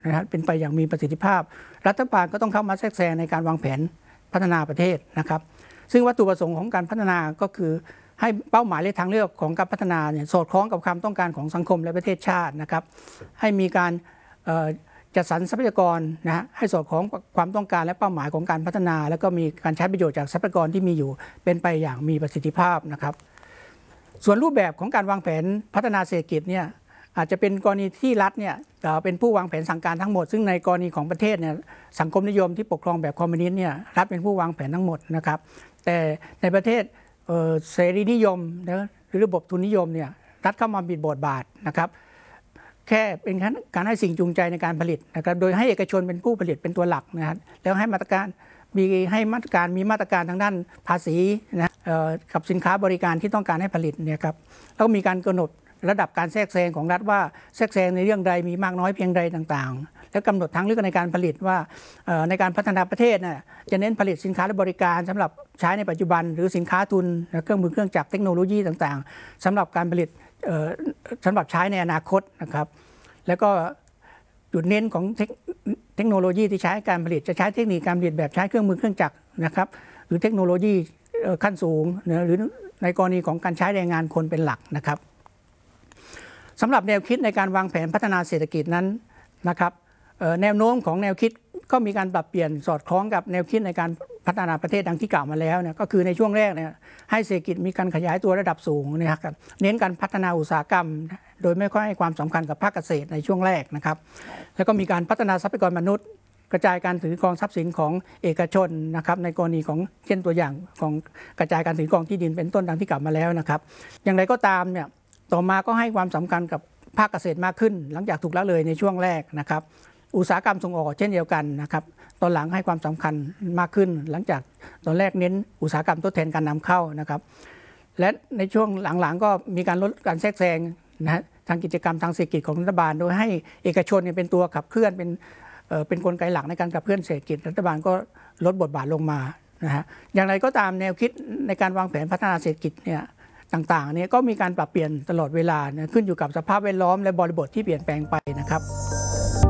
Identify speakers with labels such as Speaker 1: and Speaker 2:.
Speaker 1: นะฮะเป็นไปอย่างมีประสิทธิภาพรัฐบาลก็ต้องเข้ามาแทรกแซงในการวางแผนพัฒนาประเทศนะครับซึ่งวัตถุประสงค์ของการพัฒนาก็คือให้เป้าหมายและทางเลือกของการพัฒนาเนี่ยสอดคล้องกับความต้องการของสังคมและประเทศชาตินะครับให้มีการจัดสรรทรัพยากรนะฮะให้สอดคล้องกับความต้องการและเป้าหมายของการพัฒนาแล้วก็มีการใช้ประโยชน์จากทรัพยากรที่มีอยู่เป็นไปอย่างมีประสิทธิภาพนะครับส่วนรูปแบบของการวางแผนพัฒนาเศรษฐกิจเนี่ยอาจจะเป็นกรณีที่รัฐเนี่ยเป็นผู้วางแผนสั่งการทั้งหมดซึ่งในกรณีของประเทศเนี่ยสังคมนิยมที่ปกครองแบบคอมมิวนิสต์เนี่ยรัฐเป็นผู้วางแผนทั้งหมดนะครับแต่ในประเทศเสรีนิยมนะหรือระบบทุนนิยมเนี่ยรัฐเข้ามาบิดบทบาทนะครับแค่เป็นการให้สิ่งจูงใจในการผลิตนะครับโดยให้เอกชนเป็นผู้ผลิตเป็นตัวหลักนะครับแล้วให้มาตรการมีมาตรการทางด้านภาษีนะกับสินค้าบริการที่ต้องการให้ผลิตเนี่ยครับแล้วก็มีการกำหนดระดับการแทรกแซงของรัฐว่าแทรกแซงในเรื่องใดมีมากน้อยเพียงใดต่างๆแล้วกำหนดทางเลือกในการผลิตว่าในการพัฒนาประเทศน่ะจะเน้นผลิตสินค้าและบริการสำหรับใช้ในปัจจุบันหรือสินค้าทุนเครื่องมือเครื่องจักรเทคโนโลยีต่างๆสำหรับการผลิตสำหรับใช้ในอนาคตนะครับแล้วก็จุดเน้นของเทคโนโลยีที่ใช้การผลิตจะใช้เทคนิคการผลิตแบบใช้เครื่องมือเครื่องจักรนะครับหรือเทคโนโลยีขั้นสูงหรือในกรณีของการใช้แรงงานคนเป็นหลักนะครับสำหรับแนวคิดในการวางแผนพัฒนาเศรษฐกิจนั้นนะครับแนวโน้มของแนวคิดก็มีการปรับเปลี่ยนสอดคล้องกับแนวคิดในการพัฒนาประเทศดังที่กล่าวมาแล้วเนี่ยก็คือในช่วงแรกเนี่ยให้เศรษฐกิจมีการขยายตัวระดับสูงนะครับเน้นการพัฒนาอุตสาหกรรมโดยไม่ค่อยให้ความสำคัญกับภาคเกษตรในช่วงแรกนะครับแล้วก็มีการพัฒนาทรัพยากรมนุษย์กระจายการถือครองทรัพย์สินของเอกชนนะครับในกรณีของเช่นตัวอย่างของกระจายการถือครองที่ดินเป็นต้นดังที่กล่าวมาแล้วนะครับอย่างไรก็ตามเนี่ยต่อมาก็ให้ความสำคัญกับภาคเกษตรมากขึ้นหลังจากถูกละเลยในช่วงแรกนะครับอุตสาหกรรมส่งออกเช่นเดียวกันนะครับตอนหลังให้ความสำคัญมากขึ้นหลังจากตอนแรกเน้นอุตสาหกรรมทดแทนการนำเข้านะครับและในช่วงหลังๆก็มีการลดการแทรกแซงนะทางกิจกรรมทางเศรษฐกิจของรัฐบาลโดยให้เอกชนเป็นตัวขับเคลื่อนเป็นกลไกหลักในการขับเคลื่อนเศรษฐกิจรัฐบาลก็ลดบทบาทลงมานะฮะอย่างไรก็ตามแนวคิดในการวางแผนพัฒนาเศรษฐกิจเนี่ยต่างๆเนี่ยก็มีการปรับเปลี่ยนตลอดเวลาขึ้นอยู่กับสภาพแวดล้อมและบริบทที่เปลี่ยนแปลงไปนะครับ